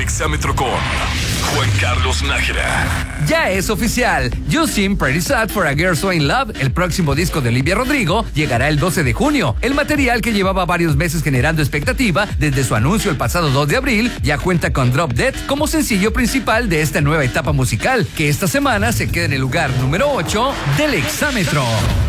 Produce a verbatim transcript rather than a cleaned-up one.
Exámetro con Juan Carlos Nájera. Ya es oficial. You Seem Pretty Sad for a Girl So In Love, el próximo disco de Olivia Rodrigo, llegará el doce de junio. El material, que llevaba varios meses generando expectativa desde su anuncio el pasado dos de abril, ya cuenta con Drop Dead como sencillo principal de esta nueva etapa musical, que esta semana se queda en el lugar número ocho del Exámetro.